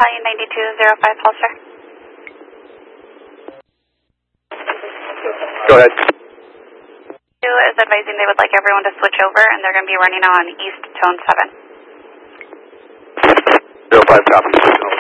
Battalion 9205 Pulsar. Go ahead. Is advising they would like everyone to switch over, and they're going to be running on East Tone 7. 05 copy.